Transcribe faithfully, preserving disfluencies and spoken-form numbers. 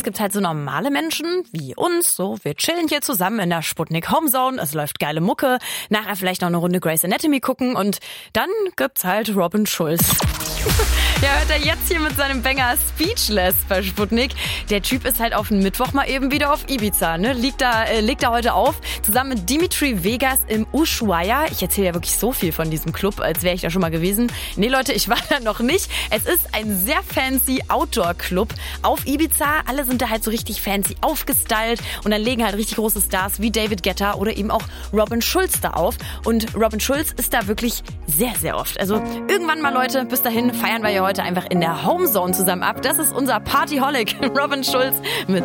es gibt halt so normale Menschen wie uns, so wir chillen hier zusammen in der Sputnik Homezone, es läuft geile Mucke, nachher vielleicht noch eine Runde Grey's Anatomy gucken und dann gibt's halt Robin Schulz. Ja, hört er jetzt hier mit seinem Banger Speechless bei Sputnik. Der Typ ist halt auf den Mittwoch mal eben wieder auf Ibiza, ne? Liegt da, äh, legt da heute auf, zusammen mit Dimitri Vegas im Ushuaia. Ich erzähle ja wirklich so viel von diesem Club, als wäre ich da schon mal gewesen. Nee, Leute, ich war da noch nicht. Es ist ein sehr fancy Outdoor-Club auf Ibiza. Alle sind da halt so richtig fancy aufgestylt und dann legen halt richtig große Stars wie David Guetta oder eben auch Robin Schulz da auf. Und Robin Schulz ist da wirklich sehr, sehr oft. Also irgendwann mal, Leute, bis dahin feiern wir ja heute einfach in der Homezone zusammen ab. Das ist unser Partyholic, Robin Schulz mit